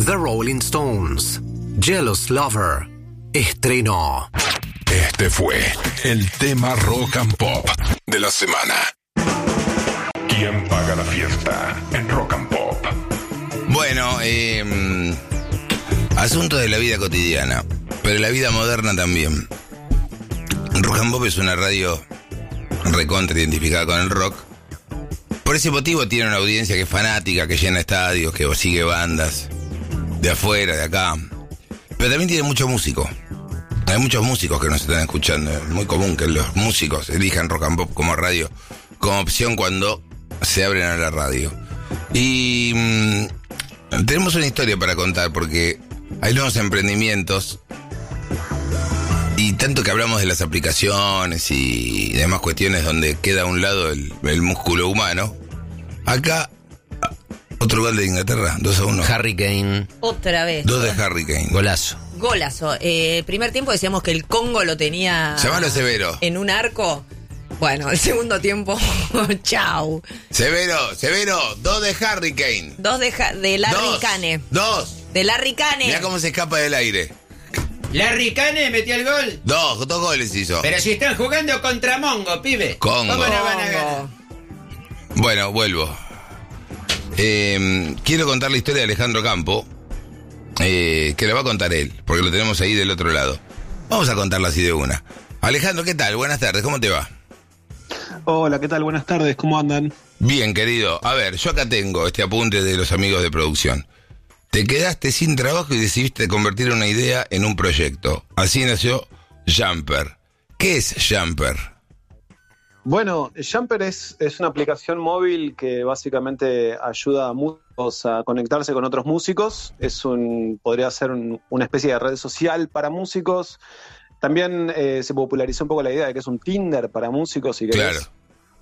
The Rolling Stones, Jealous Lover, estrenó. Este fue el tema rock and pop de la semana. ¿Quién paga la fiesta en Rock and Pop? Bueno, asuntos de la vida cotidiana, pero la vida moderna también. Rock and Pop es una radio recontra identificada con el rock. Por ese motivo tiene una audiencia que es fanática, que llena estadios, que sigue bandas de afuera, de acá. Pero también tiene mucho músico. Hay muchos músicos que nos están escuchando. Es muy común que los músicos elijan Rock and Pop como radio, como opción cuando se abren a la radio. Y tenemos una historia para contar, porque hay nuevos emprendimientos. Y tanto que hablamos de las aplicaciones y demás cuestiones donde queda a un lado el músculo humano. Acá, otro gol de Inglaterra, 2-1. Harry Kane. Otra vez. 2 de Harry Kane. Golazo. Golazo. Primer tiempo decíamos que el Congo lo tenía... Llamalo Severo. En un arco. Bueno, el segundo tiempo, chau. Severo, 2 de Harry Kane. 2 de Larry Kane. 2. De Larry Kane. Mirá cómo se escapa del aire. Larry Kane metió el gol. 2 goles hizo. Pero si están jugando contra Mongo, pibe. Congo. ¿Cómo no van a ganar? Bueno, vuelvo. Quiero contar la historia de Alejandro Campo, que la va a contar él, porque lo tenemos ahí del otro lado. Vamos a contarla así de una. Alejandro, ¿qué tal? Buenas tardes, ¿cómo te va? Hola, ¿qué tal? Buenas tardes, ¿cómo andan? Bien, querido. A ver, yo acá tengo este apunte de los amigos de producción. Te quedaste sin trabajo y decidiste convertir una idea en un proyecto. Así nació Jumper. ¿Qué es Jumper? Bueno, Jumper es una aplicación móvil que básicamente ayuda a músicos a conectarse con otros músicos. Podría ser una especie de red social para músicos. También se popularizó un poco la idea de que es un Tinder para músicos, si querés. Claro.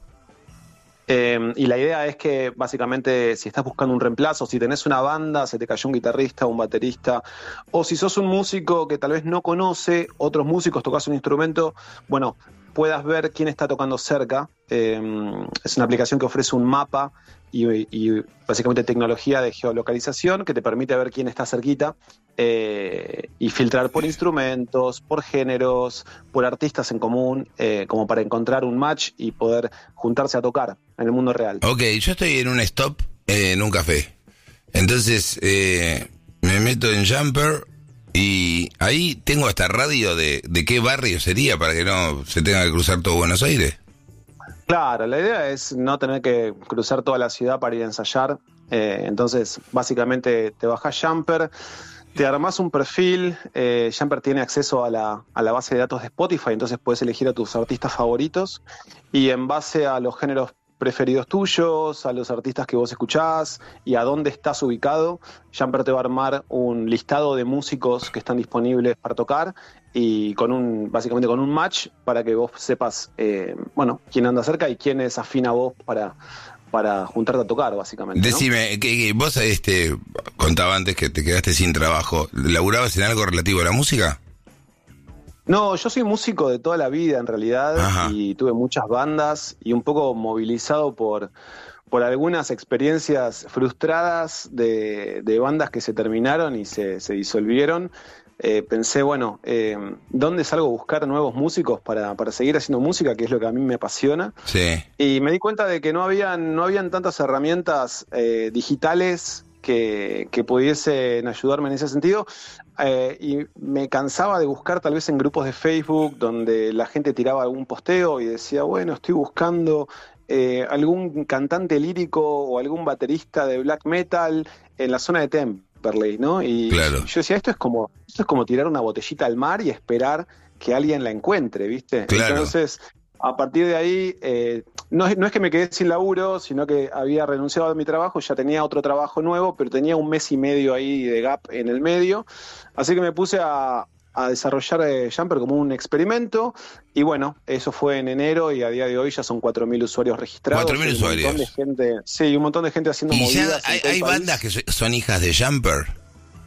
Y la idea es que básicamente si estás buscando un reemplazo, si tenés una banda, se te cayó un guitarrista, un baterista, o si sos un músico que tal vez no conoce otros músicos, tocas un instrumento, bueno, puedas ver quién está tocando cerca. Es una aplicación que ofrece un mapa y básicamente tecnología de geolocalización que te permite ver quién está cerquita y filtrar por instrumentos, por géneros, por artistas en común, como para encontrar un match y poder juntarse a tocar en el mundo real. Ok, yo estoy en un stop en un café. Entonces me meto en Jumper y ahí tengo hasta radio de qué barrio sería para que no se tenga que cruzar todo Buenos Aires. Claro, la idea es no tener que cruzar toda la ciudad para ir a ensayar. Entonces, básicamente te bajás Jumper, te armás un perfil. Jumper tiene acceso a la base de datos de Spotify, entonces puedes elegir a tus artistas favoritos y en base a los géneros preferidos tuyos, a los artistas que vos escuchás y a dónde estás ubicado, Jumper te va a armar un listado de músicos que están disponibles para tocar y básicamente con un match para que vos sepas quién anda cerca y quién es afín a vos para juntarte a tocar, básicamente, ¿no? Decime, que vos contaba antes que te quedaste sin trabajo. ¿Laburabas en algo relativo a la música? No, yo soy músico de toda la vida en realidad. Ajá. Y tuve muchas bandas y un poco movilizado por algunas experiencias frustradas de bandas que se terminaron y se disolvieron. Pensé, ¿dónde salgo a buscar nuevos músicos para seguir haciendo música, que es lo que a mí me apasiona? Sí. Y me di cuenta de que no habían tantas herramientas digitales que pudiesen ayudarme en ese sentido. Y me cansaba de buscar tal vez en grupos de Facebook donde la gente tiraba algún posteo y decía, estoy buscando algún cantante lírico o algún baterista de black metal en la zona de Temperley, ¿no? Y claro, yo decía, esto es como tirar una botellita al mar y esperar que alguien la encuentre, ¿viste? Claro. Entonces, a partir de ahí, no es que me quedé sin laburo, sino que había renunciado a mi trabajo, ya tenía otro trabajo nuevo, pero tenía 1 mes y medio ahí de gap en el medio, así que me puse a desarrollar Jumper como un experimento, y eso fue en enero, y a día de hoy ya son 4.000 usuarios registrados. 4.000 usuarios. Un montón de gente haciendo ¿Y movidas. ya hay bandas que son hijas de Jumper?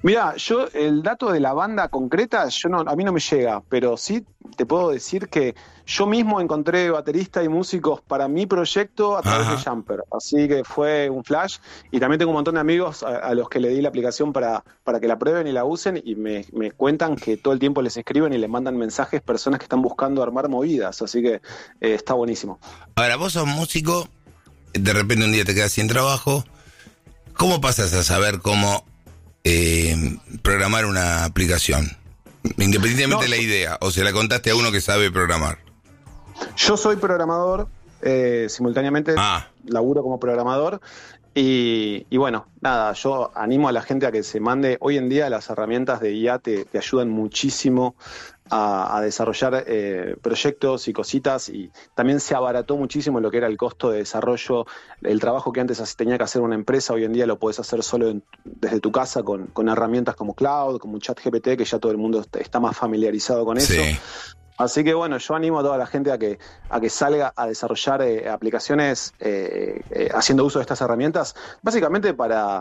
Mira, yo el dato de la banda concreta, a mí no me llega, pero sí te puedo decir que yo mismo encontré bateristas y músicos para mi proyecto a través de Jumper, así que fue un flash. Y también tengo un montón de amigos a los que le di la aplicación para que la prueben y la usen, y me cuentan que todo el tiempo les escriben y les mandan mensajes personas que están buscando armar movidas, así que está buenísimo. Ahora, vos sos músico, de repente un día te quedas sin trabajo, ¿cómo pasas a saber cómo programar una aplicación? Independientemente de la idea, o se la contaste a uno que sabe programar. Yo soy programador, simultáneamente laburo como programador y bueno, nada, yo animo a la gente a que se mande. Hoy en día las herramientas de IA te ayudan muchísimo a desarrollar proyectos y cositas, y también se abarató muchísimo lo que era el costo de desarrollo. El trabajo que antes tenía que hacer una empresa, hoy en día lo podés hacer solo desde tu casa con herramientas como Cloud, como ChatGPT, que ya todo el mundo está más familiarizado con eso. Sí. Así que bueno, yo animo a toda la gente a que salga a desarrollar aplicaciones haciendo uso de estas herramientas, básicamente para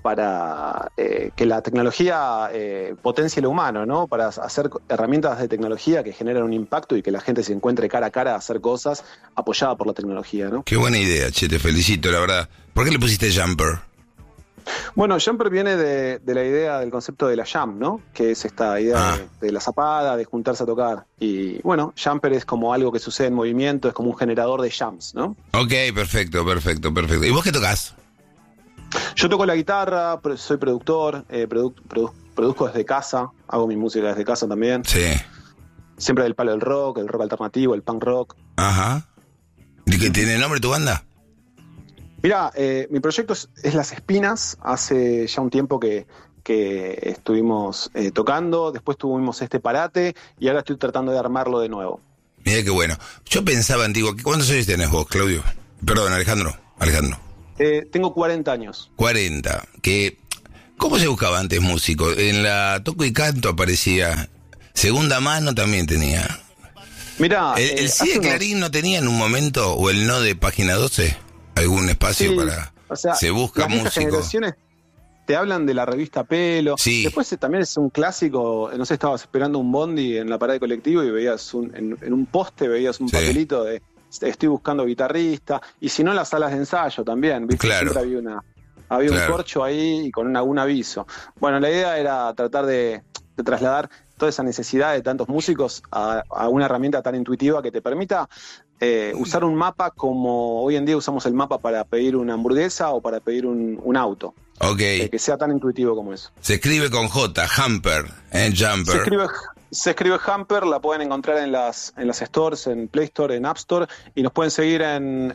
que la tecnología potencie lo humano, ¿no? Para hacer herramientas de tecnología que generan un impacto y que la gente se encuentre cara a cara a hacer cosas apoyada por la tecnología, ¿no? Qué buena idea, che, te felicito, la verdad. ¿Por qué le pusiste Jumper? Bueno, Jumper viene de la idea del concepto de la jam, ¿no? Que es esta idea de la zapada, de juntarse a tocar. Y bueno, Jumper es como algo que sucede en movimiento, es como un generador de jams, ¿no? Ok, perfecto. ¿Y vos qué tocás? Yo toco la guitarra, soy productor, produzco desde casa, hago mi música desde casa también. Sí. Siempre del palo del rock, el rock alternativo, el punk rock. Ajá. ¿Y qué tiene nombre tu banda? Mirá, mi proyecto es Las Espinas. Hace ya un tiempo que estuvimos tocando, después tuvimos este parate y ahora estoy tratando de armarlo de nuevo. Mira qué bueno. Yo pensaba, antiguo, ¿cuántos años tenés vos, Claudio? Perdón, Alejandro. Tengo 40 años. 40. ¿Cómo se buscaba antes músico? En la Toco y Canto aparecía. Segunda Mano también tenía. Mirá, ¿El sí de Clarín no tenía en un momento, o el no de Página 12, algún espacio para... O sea, se busca las músico? Generaciones te hablan de la revista Pelo. Sí. Después también es un clásico, no sé, estabas esperando un bondi en la parada de colectivo y veías en un poste veías un papelito de estoy buscando guitarrista, y si no, las salas de ensayo también, ¿viste? Claro. Siempre había un corcho ahí y con algún aviso. Bueno, la idea era tratar de trasladar toda esa necesidad de tantos músicos a una herramienta tan intuitiva que te permita usar un mapa como hoy en día usamos el mapa para pedir una hamburguesa o para pedir un auto. Ok. Que sea tan intuitivo como eso. Se escribe con J, Jumper, Jumper. Se escribe Jumper, la pueden encontrar en las stores, en Play Store, en App Store, y nos pueden seguir en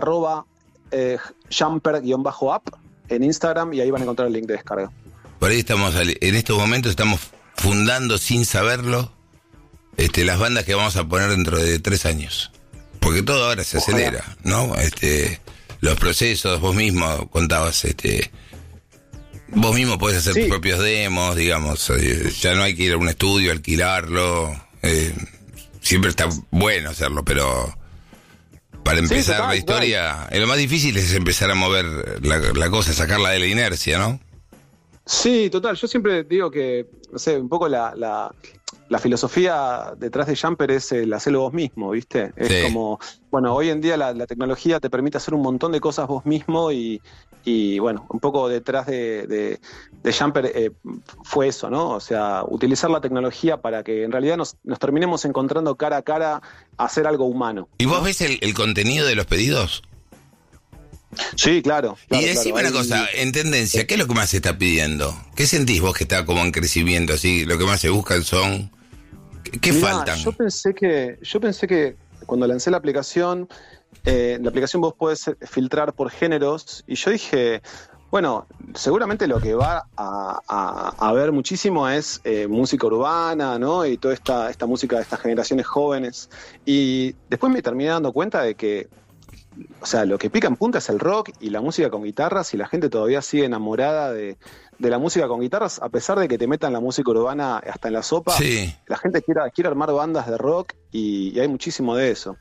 @Jumper_app en Instagram, y ahí van a encontrar el link de descarga. Por ahí en estos momentos estamos fundando sin saberlo las bandas que vamos a poner dentro de 3 años. Porque todo ahora se acelera, ¿no? Los procesos, vos mismo contabas, vos mismo podés hacer tus propios demos, digamos, ya no hay que ir a un estudio, alquilarlo, siempre está bueno hacerlo, pero para empezar la historia, lo más difícil es empezar a mover la cosa, sacarla de la inercia, ¿no? Sí, total, yo siempre digo que, no sé, un poco la filosofía detrás de Jumper es el hacerlo vos mismo, ¿viste? Es como, bueno, hoy en día la tecnología te permite hacer un montón de cosas vos mismo y bueno, un poco detrás de Jumper fue eso, ¿no? O sea, utilizar la tecnología para que en realidad nos terminemos encontrando cara a cara a hacer algo humano. ¿Y vos ves el contenido de los pedidos? Sí, claro. Y decime una cosa, en tendencia, ¿qué es lo que más se está pidiendo? ¿Qué sentís vos que está como en crecimiento así? Lo que más se buscan son... ¿Qué faltan? Yo pensé que cuando lancé la aplicación vos podés filtrar por géneros, y yo dije, bueno, seguramente lo que va a haber muchísimo es música urbana, ¿no? Y toda esta música de estas generaciones jóvenes. Y después me terminé dando cuenta de que, o sea, lo que pica en punta es el rock y la música con guitarras, y la gente todavía sigue enamorada de la música con guitarras, a pesar de que te metan la música urbana hasta en la sopa. Sí. La gente quiere armar bandas de rock y hay muchísimo de eso.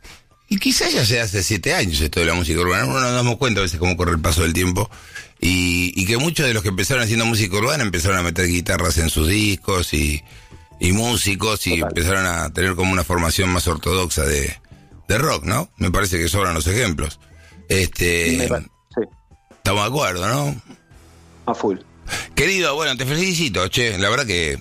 Y quizás ya sea hace 7 años esto de la música urbana. Uno nos damos cuenta a veces cómo corre el paso del tiempo. Y que muchos de los que empezaron haciendo música urbana empezaron a meter guitarras en sus discos y músicos y empezaron a tener como una formación más ortodoxa de rock, ¿no? Me parece que sobran los ejemplos. Sí. Estamos de acuerdo, ¿no? A full. Querido, bueno, te felicito, che. La verdad que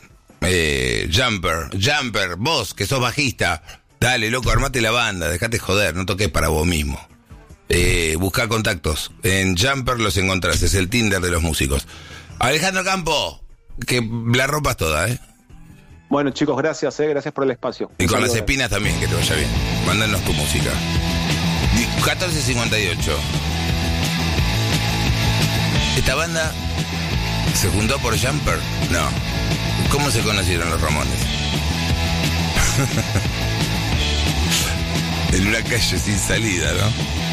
Jumper, vos que sos bajista, dale, loco, armate la banda, dejate joder, no toques para vos mismo. Buscá contactos. En Jumper los encontrás, es el Tinder de los músicos. Alejandro Campo, que la rompas toda, ¿eh? Bueno, chicos, gracias por el espacio. Y con las espinas también, que te vaya bien. Mándanos tu música. 14:58. ¿Esta banda se juntó por Jumper? No. ¿Cómo se conocieron los Ramones? En una calle sin salida, ¿no?